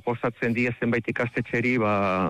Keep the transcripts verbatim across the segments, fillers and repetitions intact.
proposatzen die zenbait ikastetxeri, ba,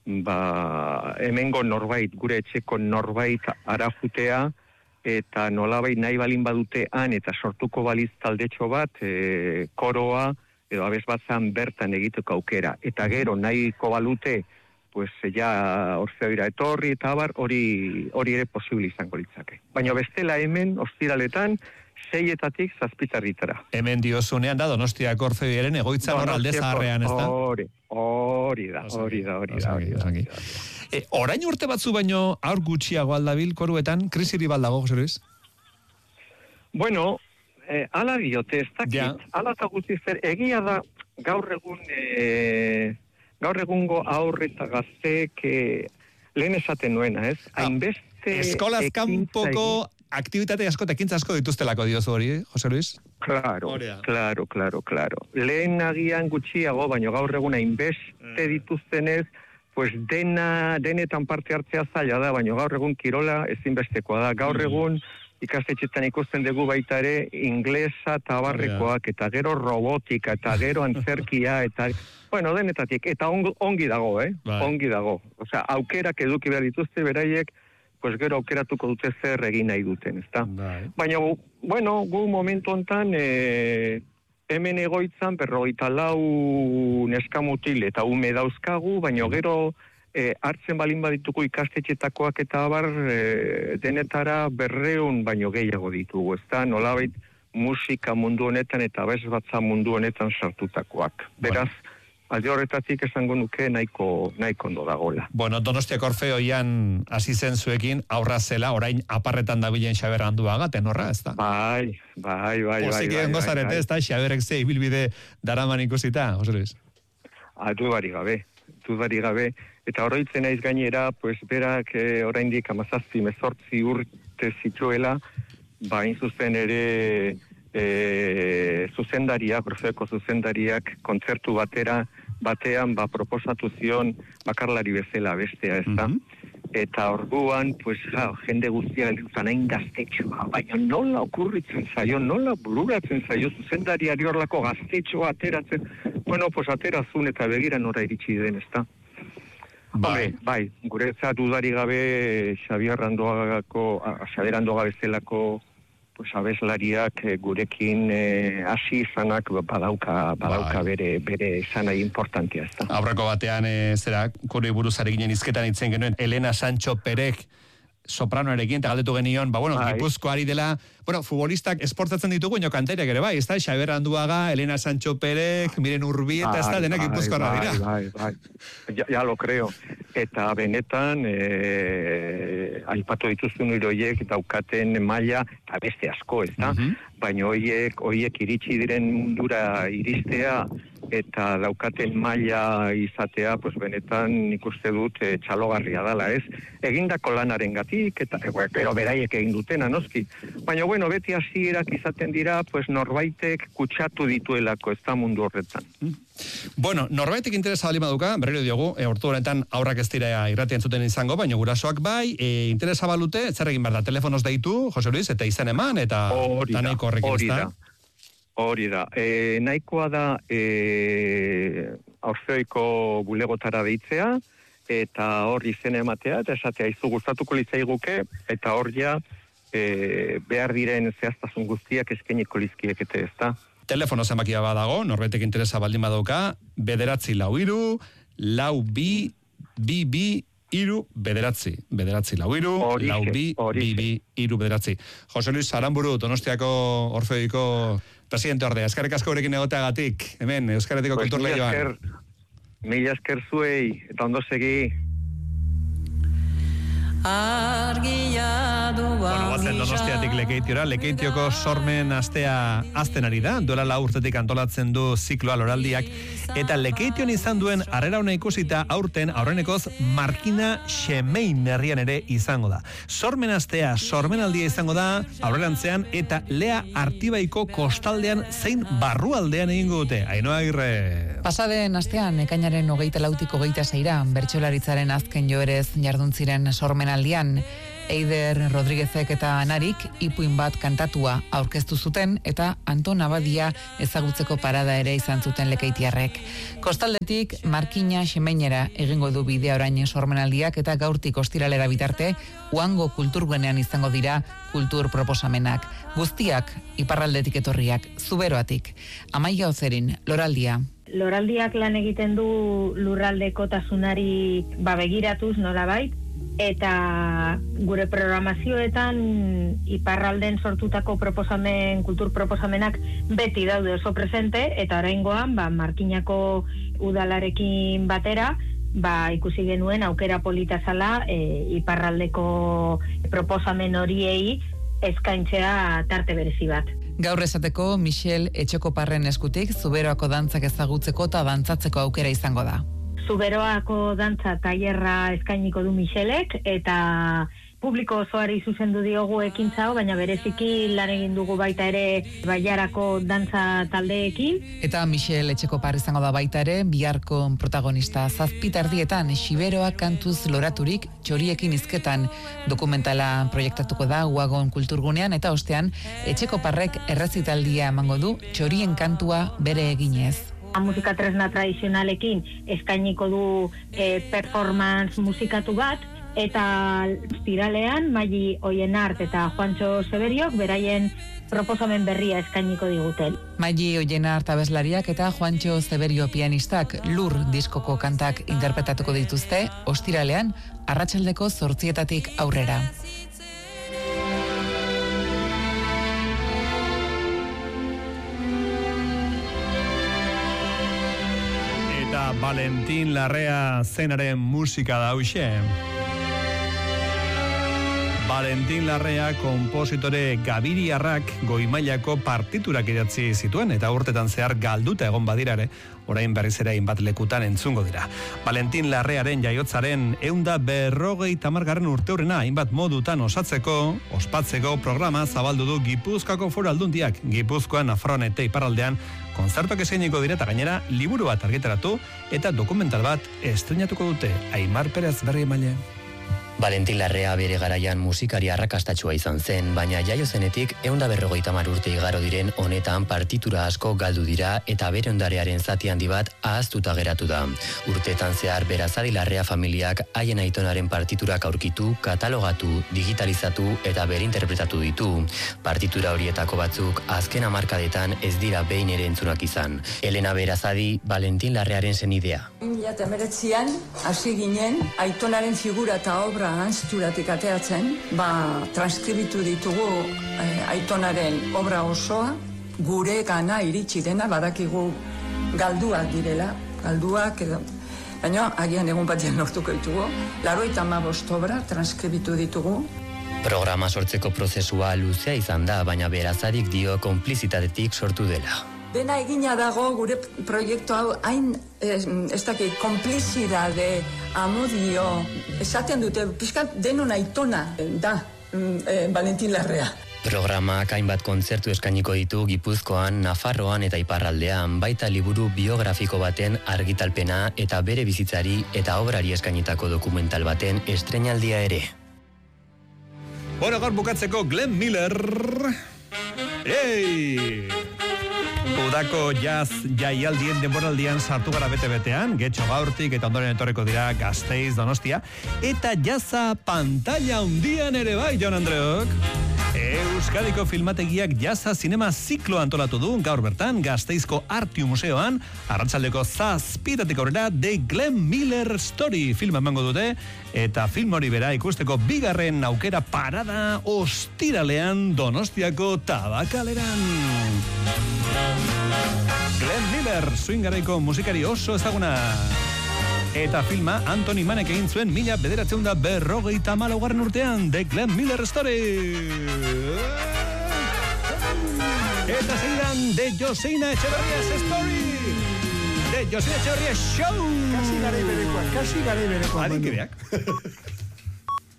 ba, hemengo norbait, gure etxeko norbait arajutea, eta nolabait nahi balin badutean, eta sortuko baliz taldetxo bat, e, koroa, edo abez batzan bertan egiteko aukera. Eta gero nahiko balute, pues ja Orfeoira etorri eta abar, hori hori ere posible izango litzake. Baina bestela hemen, ostiraletan, seietatik zazpitarritara. Hemen diozunean da, Donostiako Orfeoiaren egoitza hor alde zaharrean, ez da? Hori, hori da, hori da, hori da. Hori da. E, orain urte batzu baino, aur gutxiago aldabil, koruetan, krisiri baldago, Jose Luis? Bueno, eh, ala diote, ez dakit, ja. Ala eta guzti zer, egia da, gaur egun, eh, gaur egungo aurre eta gazteek eh, lehen esaten nuena, ez? Hainbeste... Eskolaz kanpoko aktibitate asko eta ekintza asko dituztelako diozu hori, eh, Jose Luis? Claro, claro, claro, claro. Lehen agian gutxiago, baina gaur egun hainbeste dituztenez, pues dena, denetan parte hartzea zaila da, baina gaur egun kirola ezinbestekoa da. Gaur egun ikastetxetan ikusten dugu baita ere inglesa eta barrekoak, eta gero robotika, eta gero antzerkia, eta, bueno, denetatik, eta ongi, ongi dago, eh? Bai. Ongi dago. Osea, aukerak eduki behar dituzte beraiek, pues gero aukeratuko dute zer egin nahi duten, ezta? Bai. Baina, bueno, gu momentu hontan, eh, hemen egoitzan, berrogeita lau neskamutil eta ume dauzkagu, baina gero e, hartzen balin badituko ikastetxetakoak eta abar e, denetara berreun baino gehiago ditugu, ezta? Nolabait musika mundu honetan eta bezbatza mundu honetan sartutakoak. Beraz, alde horretatik esango nuke nahiko, nahiko ondo dagoela. Bueno, Donostiako Orfeoian hasi zen zuekin aurra zela, orain aparretan dabilen Xaber Anduaga, tenorra, ez da? Bai, bai, bai, bai. Pozik egin gozarete, ez da, Xaberek ze ibilbide daraman ikusita, Jose Luis? Dudari gabe, dudari gabe. Eta horreitzen naiz gainera, pues berak eh, oraindik hamazazpi mezortzi urte zituela, ba, hain zuzen ere e, zuzendaria, Orfeoko zuzendariak kontzertu batera, batean ba, proposatu zion bakarlari bezala bestea, ez da? Mm-hmm. Eta orduan, pues, ja, jende guztia gelditzen hain gaztetxoa, baina nola okurritzen zaio, nola bururatzen zaio zuzendariari horlako gaztetxoa ateratzen, bueno, pues aterazun eta begira nora iritsi den, ez da? Bai, bai, guretzat dudari gabe Xabier Andoagako, Xabier Andoaga bezalako pues abeslariak gurekin hasi eh, izanak badauka, badauka bai. bere bere izanai importantea, ezta. Aurreko batean e, zera kori buruzari ginen hizketan itzen genuen Elena Sancho Perek sopranoarekin eta galdetu genion, ba bueno, bai. Gipuzkoari dela, bueno, futbolistak esportatzen ditugu, ino kanteriak ere bai, ezta? Xabier Anduaga, Elena Sancho Perek, Miren Urbieta, ezta, denak Gipuzkoarra dira. Bai, bai, bai. Ja, ja lo creo. Eta benetan, eh, aipatu dituzun hiroiek daukaten maila, eta beste asko, ezta? Uh-huh. Baina hoiek, hoiek iritsi diren mundura iristea, eta daukaten maila izatea, pues benetan ikuste dut e, txalogarria dala, ez? Egindako lanaren gatik, eta, e, pero beraiek egin dutena, noski. Baina, bueno, beti hasierak izaten dira, pues norbaitek kutsatu dituelako, ez da mundu horretan. Mm. Bueno, norbaitek interesa bali maduka, berriro diogu, e, ortu honetan aurrak ez dira irratien zuten izango, baina gurasoak bai, e, interesa balute, zer egin behar da, telefonoz deitu, Jose Luis, eta izan eman, eta tanaiko horrekin ez da. Hori da, e, nahikoa da e, Orfeoiko bulegotara deitzea, eta hor izen ematea, eta esatea izu gustatuko litzaiguke, eta hor ja e, behar diren zehaztasun guztiak eskainiko lizkiekete, ez da. Telefono zenbakia badago, norbaitek interesa baldin badauka, bederatzi lau iru, lau bi, bi bi, iru bederatzi, bederatzi lau iru, lau bi, bi bi, iru bederatzi. Jose Luis Aramburu, Donostiako Orfeoiko presidente ordea, eskerrik asko gurekin egoteagatik, hemen, Euskaratiko pues kultur lehioan. Mila esker zuei, eta ondo segi. Argia du bueno, batzen Donostiatik Lekeitiora, Lekeitioko sormen astea azten ari da, duela lau urtetik antolatzen du zikloa loraldiak, eta Lekeition izan duen harrera hona ikusita aurten aurrenekoz Markina Xemein herrian ere izango da. Sormen astea, sormenaldia izango da aurrerantzean, eta Lea Artibaiko kostaldean zein barrualdean egingo dute. Ainhoa Agirre. Pasaden astean, ekainaren hogeita lautik hogeita seira, bertsolaritzaren azken joerez jarduntziren sormenaldian, Eider Rodríguezek eta Anarik ipuin bat kantatua aurkeztu zuten eta Anton Abadia ezagutzeko parada ere izan zuten Lekeitiarrek. Kostaldetik Markina Xemeinera egingo du bidea orain sormenaldiak eta gaurtik ostiralera bitarte Uango kulturgunean izango dira kultur proposamenak. Guztiak iparraldetik etorriak, Zuberoatik. Amaia Ozerin, Loraldia. Loraldiak lan egiten du lurraldeko tasunari babegiratuz nolabait, eta gure programazioetan iparralden sortutako proposamen, kultur proposamenak beti daude oso presente, eta oraingoan ba, Markinako udalarekin batera ba, ikusi genuen aukera polita zala e, iparraldeko proposamen horiei eskaintzea tarte berezi bat. Gaur esateko Michel Etxekoparren eskutik Zuberoako dantzak ezagutzeko eta dantzatzeko aukera izango da. Zuberoako dantza tailerra eskainiko du Michelek eta publiko osoari zuzendu diogu ekintza hau, baina bereziki lan egin dugu baita ere Bailarako dantza taldeekin. Eta Michel Etxekopar izango da baita ere biharko protagonista. Zazpitardietan Xiberoa kantuz loraturik txoriekin hizketan dokumentala proiektatuko da Uagon kulturgunean eta ostean Etxekoparrek errezitaldia emango du txorien kantua bere eginez. Musika tresna tradizionalekin eskainiko du e, performance musikatu bat, eta ostiralean Maili Oienart eta Juantxo Seberiok beraien proposamen berria eskainiko diguten. Maili Oienart abeslariak eta Juantxo Seberio pianistak Lur diskoko kantak interpretatuko dituzte ostiralean arratsaldeko zortzietatik aurrera. Eta Valentin Larrea zenaren musika da hauxe. Valentin Larrea konpositore gabiriarrak goi-mailako partiturak idatzi zituen eta urtetan zehar galduta egon badirare, orain berriz ere hainbat lekutan entzungo dira. Valentin Larrearen jaiotzaren ehunda berrogei tamargarren urteurrena hainbat modutan osatzeko, ospatzeko programa zabaldu du Gipuzkoako Foru Aldundiak. Gipuzkoan, Nafarroan eta iparraldean kontzertuak eskainiko dira eta gainera liburu bat argitaratu eta dokumental bat estreinatuko dute. Aimar Perez berri emaile. Valentin Larrea bere garaian musikari arrakastatsua izan zen, baina jaio zenetik ehunda berrogeita hamar urte igaro diren honetan partitura asko galdu dira eta bere ondarearen zati handi bat ahaztuta geratu da. Urteetan zehar Berazadi Larrea familiak haien aitonaren partiturak aurkitu, katalogatu, digitalizatu eta berinterpretatu ditu. Partitura horietako batzuk azken hamarkadetan ez dira behin ere entzunak izan. Elena Berazadi, Valentin Larrearen zenidea. mila hemeretzian hasi ginen aitonaren figura eta obra anzturatik ateatzen, ba, transkribitu ditugu eh, aitonaren obra osoa, gure gana iritsi dena, badakigu galduak direla, galduak edo, baina agian egun batean lortuko ditugu, laurogeita hamabost obra transkribitu ditugu. Programa sortzeko prozesua luzea izan da, baina Berazadik dio konplizitatetik sortu dela. Dena egina dago gure proiektu hau hain, ez, ez dakit, konplizidade, amodio, esaten dute, pixkat denon aitona da e, Valentin Larrea. Programak hainbat kontzertu eskainiko ditu Gipuzkoan, Nafarroan eta iparraldean, baita liburu biografiko baten argitalpena eta bere bizitzari eta obrari eskainitako dokumental baten estreinaldia ere. Bueno, gaur bukatzeko Glenn Miller. Ei! Udako jazz jaialdien denboraldian sartu gara bete-betean, getxo gaurtik eta ondoren etorriko dira Gasteiz, Donostia, eta jazza pantalla hundian ere bai, Jon Andreok. Euskadiko filmategiak jazza zinema ziklo antolatu du gaur bertan Gasteizko Artiu Museoan, arratsaldeko zazpitatik aurrera The Glenn Miller Story filma emango dute, eta film hori bera ikusteko bigarren aukera parada ostiralean Donostiako Tabakaleran. Glenn Miller, swing garaiko musikari oso ezaguna. Eta filma Anthony Mannek egin zuen mila bederatzeun da berrogeita hamalaugarren urtean, The Glenn Miller Story. Eta segidan The Joseina Etxeberria's Story. The Joseina Etxeberria Show. Kasi gare berekoa, kasi gare berekoa. Adinkideak.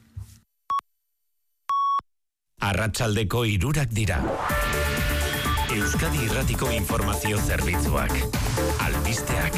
Arratsaldeko hirurak dira. Euskadi Irratiko Informazio Zerbitzuak. Albisteak.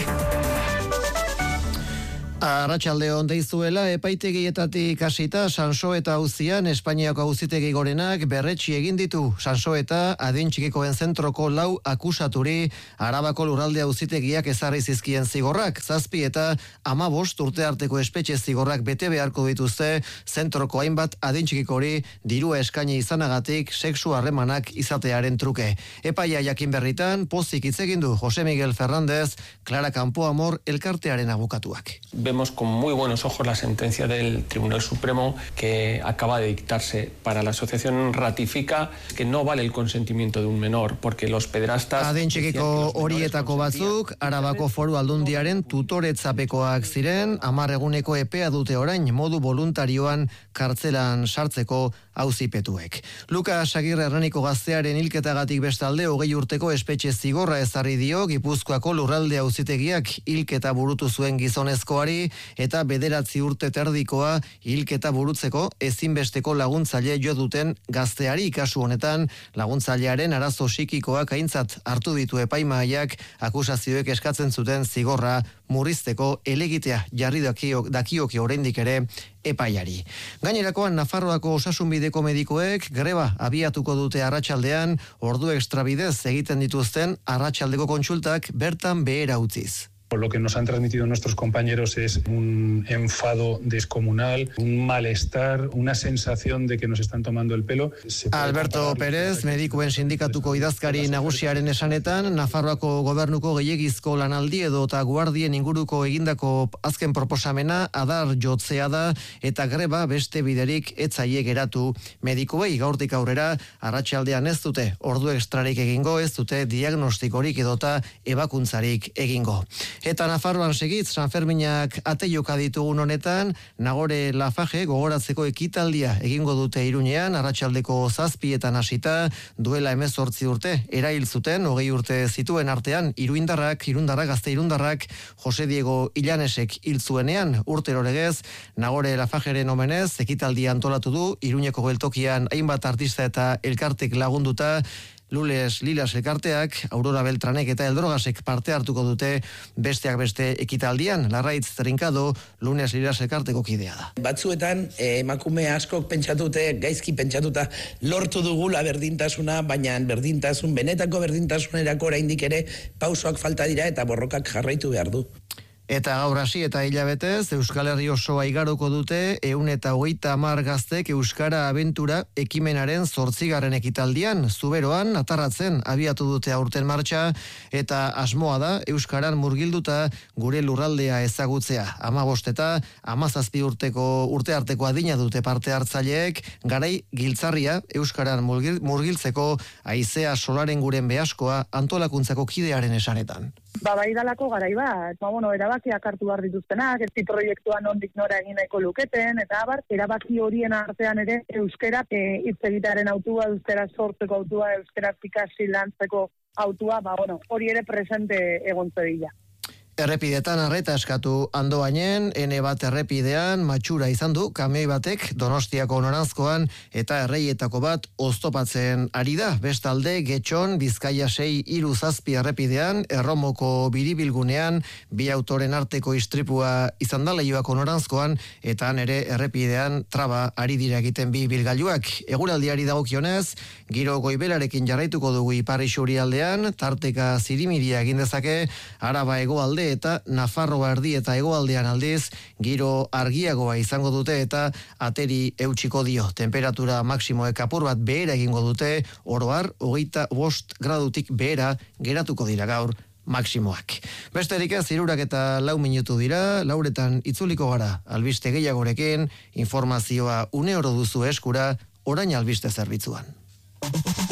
Arratsaldeon deizuela, epaitegietatik hasita Sansoeta auzian Espainiako auzitegi gorenak berretsi egin ditu. Sansoeta adin txikikoen zentroko lau akusaturi Arabako lurralde auzitegiak ezarri zizkien zigorrak, zazpi eta hamabost urte arteko espetxe zigorrak bete beharko dituzte zentroko hainbat adin txikikori dirua eskaini izanagatik sexu harremanak izatearen truke. Epaia jakin berritan pozik hitz egin du Jose Miguel Fernández, Clara Campoamor elkartearen abokatuak. Vemos con muy buenos ojos la sentencia del Tribunal Supremo que acaba de dictarse. Para la asociación ratifica que no vale el consentimiento de un menor, porque los pederastas... Adin txikiko horietako batzuk, Arabako Foru Aldundiaren tutoretzapekoak ziren, hamar eguneko epea dute orain modu voluntarioan kartzelan sartzeko auzipetuek. Lukas Agirre Erraniko gaztearen hilketagatik bestalde hogei urteko espetxe zigorra ezarri dio Gipuzkoako lurralde auzitegiak hilketa burutu zuen gizonezkoari eta bederatzi urte terdikoa hilketa burutzeko ezinbesteko laguntzaile jo duten gazteari. Kasu honetan laguntzailearen arazo psikikoak aintzat hartu ditu epaimahaiak akusazioek eskatzen zuten zigorra murrizteko elegitea jarri dakiok, dakioki oraindik ere epaiari. Gainerakoan Nafarroako osasunbideko medikoek greba abiatuko dute arratsaldean, ordu extrabidez egiten dituzten arratsaldeko kontsultak bertan behera utziz. Lo que nos han transmitido nuestros compañeros es un enfado descomunal, un malestar, una sensación de que nos están tomando el pelo. Alberto Pérez, medikuen sindikatuko idazkari nagusiaren esanetan, Nafarroako gobernuko gehiegizko lanaldi edo eta guardien inguruko egindako azken proposamena adar jotzea da eta greba beste biderik etzaie geratu. Medikuei gaurtik aurrera arratsaldean ez dute ordu extrarik egingo, ez dute diagnostikorik edota ebakuntzarik egingo. Eta Nafarroan segitz, San Ferminak ateioka ditugun honetan, Nagore Lafaje gogoratzeko ekitaldia egingo dute Iruñean, arratsaldeko zazpietan hasita, duela hemezortzi urte, erail zuten, hogei urte zituen artean, iruindarrak, irundarrak, gazte irundarrak, Jose Diego Illanesek hil zuenean, urtero legez, Nagore Lafajeren omenez, ekitaldia antolatu du, Iruñeko geltokian hainbat artista eta elkartek lagunduta, Lules Lilas elkarteak, Aurora Beltranek eta Eldrogasek parte hartuko dute besteak beste ekitaldian. Larraitz Trinkado, Lunes Lilas elkarteko kidea da. Batzuetan eh, emakume askok pentsatute, gaizki pentsatuta lortu dugula berdintasuna, baina berdintasun, benetako berdintasunerako oraindik ere pausoak falta dira eta borrokak jarraitu behar du. Eta gaur hasi eta hilabetez, Euskal Herri osoa igaroko dute ehun eta hogeita hamar gaztek Euskara Abentura ekimenaren zortzigarren ekitaldian, Zuberoan, atarratzen abiatu dute aurten martxa, eta asmoa da Euskaran murgilduta gure lurraldea ezagutzea. Hamabost eta hamazazpi urteko urte arteko adina dute parte hartzaileek, garai giltzarria Euskaran murgil, murgiltzeko haizea solaren guren behaskoa antolakuntzako kidearen esanetan. Ba, bai dalako garai bat, ba, bueno, erabakiak hartu behar dituztenak, ez proiektuan ondik nora egin nahiko luketen, eta abar, erabaki horien artean ere, euskera e, hitz egitearen autua, euskera sortzeko autua, euskera ikasi lantzeko autua, ba, bueno, hori ere presente egontze dira. Errepidetan arreta eskatu Andoainen, ene bat errepidean matxura izan du kamioi batek Donostiako noranzkoan eta erreietako bat oztopatzen ari da. Bestalde, Getxon, Bizkaia sei hiru zazpi errepidean, Erromoko biribilgunean, bi autoren arteko istripua izan da Leioako noranzkoan, eta nere errepidean traba ari dira egiten bi bilgailuak. Eguraldiari dagokionez, giro goibelarekin jarraituko dugu ipar isurialdean, tarteka zirimiria egin dezake, Araba hegoalde eta Nafarroa erdi eta hegoaldean aldiz giro argiagoa izango dute eta ateri eutsiko dio. Temperatura maksimoek apur bat behera egingo dute, oro har hogeita bost gradutik behera geratuko dira gaur maksimoak. Besterik ez, hirurak eta lau minutu dira, lauretan itzuliko gara albiste gehiagorekin, informazioa une oro duzu eskura, orain albiste zerbitzuan.